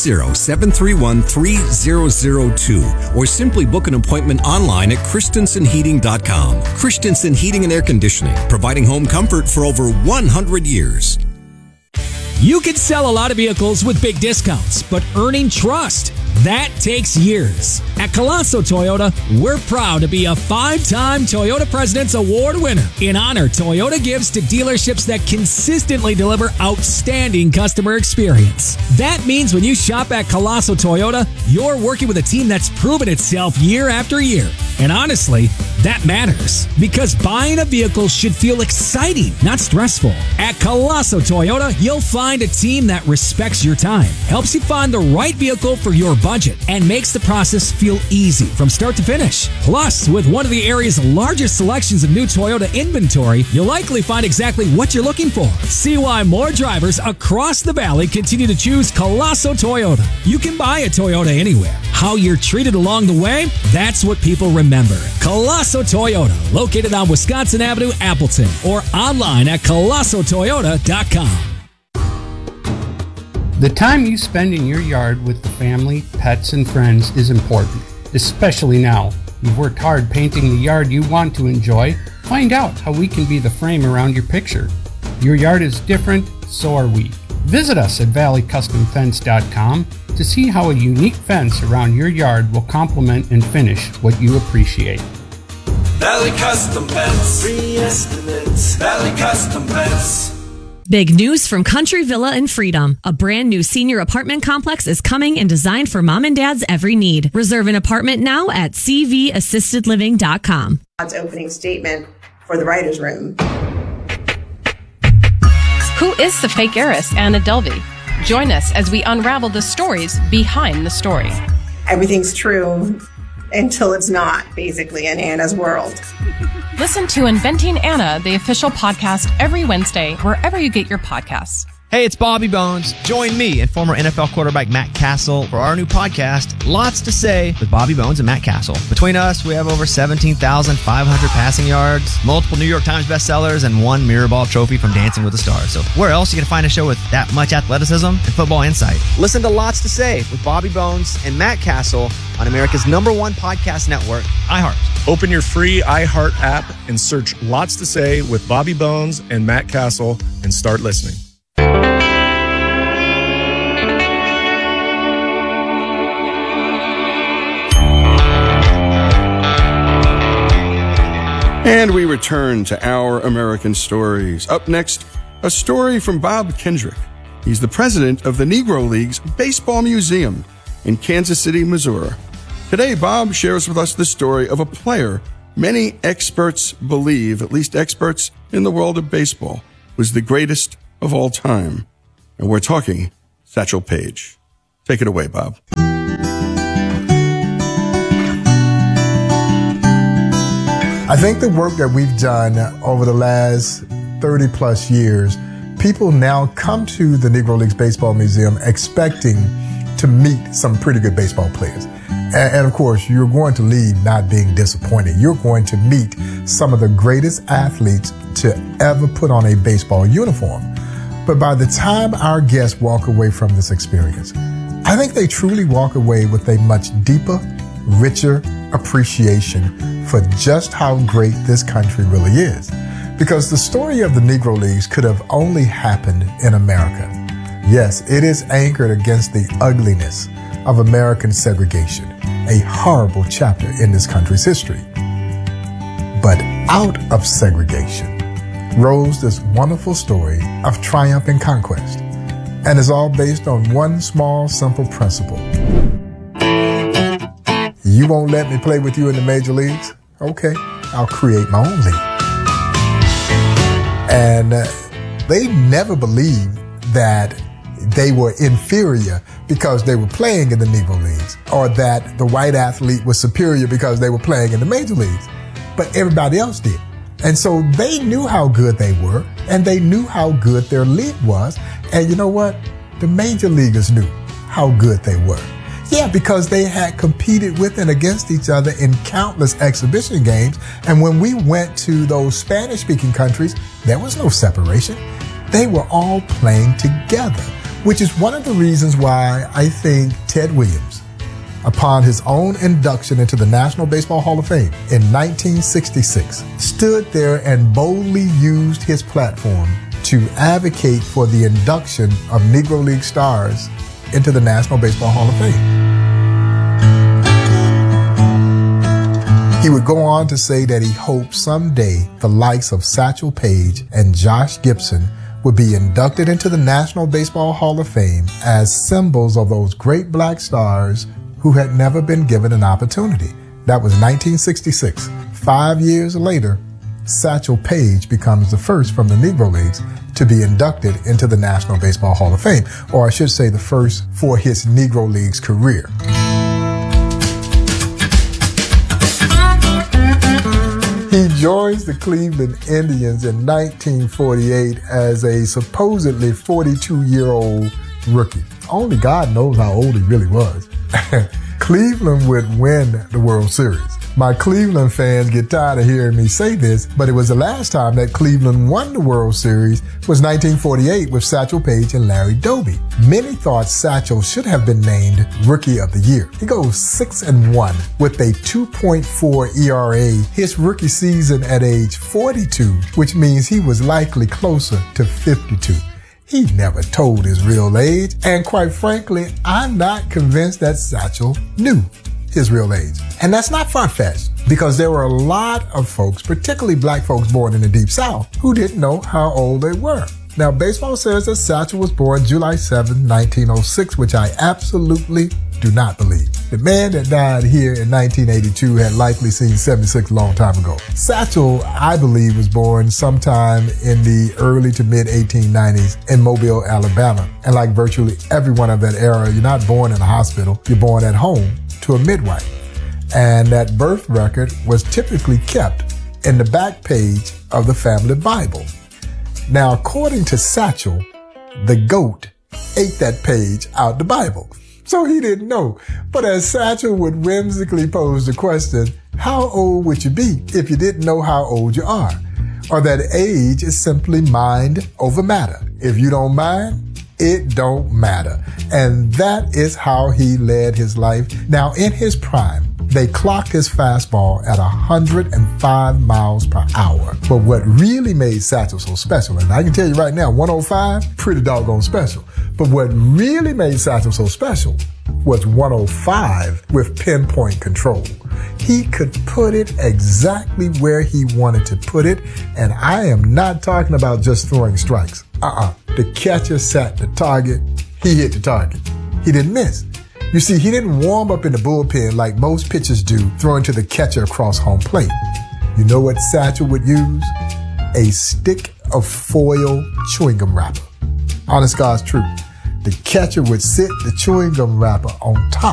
920-731-3002 or simply book an appointment online at christensenheating.com. Christensen Heating and Air Conditioning, providing home comfort for over 100 years.
You can sell a lot of vehicles with big discounts, but earning trust, that takes years. At Colosso Toyota, we're proud to be a 5-time Toyota President's Award winner. In honor, Toyota gives to dealerships that consistently deliver outstanding customer experience. That means when you shop at Colosso Toyota, you're working with a team that's proven itself year after year. And honestly, that matters because buying a vehicle should feel exciting, not stressful. At Colosso Toyota, you'll find a team that respects your time, helps you find the right vehicle for your budget, and makes the process feel easy from start to finish. Plus, with one of the area's largest selections of new Toyota inventory, you'll likely find exactly what you're looking for. See why more drivers across the valley continue to choose Colosso Toyota. You can buy a Toyota anywhere. How you're treated along the way, that's what people remember. Colosso Toyota, located on Wisconsin Avenue, Appleton, or online at colossotoyota.com.
The time you spend in your yard with the family, pets, and friends is important, especially now. You've worked hard painting the yard you want to enjoy. Find out how we can be the frame around your picture. Your yard is different, so are we. Visit us at valleycustomfence.com to see how a unique fence around your yard will complement and finish what you appreciate.
Valley Custom Fence. Free estimates. Valley Custom Fence.
Big news from Country Villa in Freedom. A brand new senior apartment complex is coming and designed for mom and dad's every need. Reserve an apartment now at cvassistedliving.com.
God's opening statement for the writer's room.
Who is the fake heiress, Anna Delvey? Join us as we unravel the stories behind the story.
Everything's true until it's not, basically, in Anna's world.
Listen to Inventing Anna, the official podcast, every Wednesday, wherever you get your podcasts.
Hey, it's Bobby Bones. Join me and former NFL quarterback Matt Castle for our new podcast, Lots to Say with Bobby Bones and Matt Castle. Between us, we have over 17,500 passing yards, multiple New York Times bestsellers, and 1 Mirrorball trophy from Dancing with the Stars. So where else are you going to find a show with that much athleticism and football insight? Listen to Lots to Say with Bobby Bones and Matt Castle on America's #1 podcast network, iHeart.
Open your free iHeart app and search Lots to Say with Bobby Bones and Matt Castle and start listening.
And we return to Our American Stories. Up next, a story from Bob Kendrick. He's the president of the Negro League's Baseball Museum in Kansas City, Missouri. Today, Bob shares with us the story of a player many experts believe, at least experts in the world of baseball, was the greatest of all time. And we're talking Satchel Paige. Take it away, Bob.
I think the work that we've done over the last 30 plus years, people now come to the Negro Leagues Baseball Museum expecting to meet some pretty good baseball players. And of course, you're going to leave not being disappointed. You're going to meet some of the greatest athletes to ever put on a baseball uniform. But by the time our guests walk away from this experience, I think they truly walk away with a much deeper, richer appreciation for just how great this country really is. Because the story of the Negro Leagues could have only happened in America. Yes, it is anchored against the ugliness of American segregation, a horrible chapter in this country's history. But out of segregation rose this wonderful story of triumph and conquest, and is all based on one small, simple principle. You won't let me play with you in the major leagues? Okay, I'll create my own league. And they never believed that they were inferior because they were playing in the Negro Leagues, or that the white athlete was superior because they were playing in the major leagues. But everybody else did. And so they knew how good they were, and they knew how good their league was. And you know what? The major leaguers knew how good they were. Yeah, because they had competed with and against each other in countless exhibition games. And when we went to those Spanish-speaking countries, there was no separation. They were all playing together, which is one of the reasons why I think Ted Williams, upon his own induction into the National Baseball Hall of Fame in 1966, stood there and boldly used his platform to advocate for the induction of Negro League stars into the National Baseball Hall of Fame. He would go on to say that he hoped someday the likes of Satchel Paige and Josh Gibson would be inducted into the National Baseball Hall of Fame as symbols of those great black stars who had never been given an opportunity. That was 1966. 5 years later, Satchel Paige becomes the first from the Negro Leagues to be inducted into the National Baseball Hall of Fame, or I should say the first for his Negro Leagues career. He joins the Cleveland Indians in 1948 as a supposedly 42-year-old rookie. Only God knows how old he really was. Cleveland would win the World Series. My Cleveland fans get tired of hearing me say this, but it was the last time that Cleveland won the World Series was 1948 with Satchel Paige and Larry Doby. Many thought Satchel should have been named Rookie of the Year. He goes 6-1 with a 2.4 ERA his rookie season at age 42, which means he was likely closer to 52. He never told his real age, and quite frankly, I'm not convinced that Satchel knew his real age. And that's not far-fetched, because there were a lot of folks, particularly black folks born in the Deep South, who didn't know how old they were. Now, baseball says that Satchel was born July 7, 1906, which I absolutely do not believe. The man that died here in 1982 had likely seen 76 a long time ago. Satchel, I believe, was born sometime in the early to mid 1890s in Mobile, Alabama. And like virtually everyone of that era, you're not born in a hospital, you're born at home to a midwife. And that birth record was typically kept in the back page of the family Bible. Now, according to Satchel, the goat ate that page out the Bible. So he didn't know. But as Satchel would whimsically pose the question, how old would you be if you didn't know how old you are? Or that age is simply mind over matter. If you don't mind, it don't matter. And that is how he led his life. Now, in his prime, they clocked his fastball at 105 miles per hour. But what really made Satchel so special, and I can tell you right now, 105, pretty doggone special. But what really made Satchel so special was 105 with pinpoint control. He could put it exactly where he wanted to put it, and I am not talking about just throwing strikes. The catcher sat the target, he hit the target. He didn't miss. You see, he didn't warm up in the bullpen like most pitchers do, throwing to the catcher across home plate. You know what Satchel would use? A stick of foil chewing gum wrapper. Honest God's truth. The catcher would sit the chewing gum wrapper on top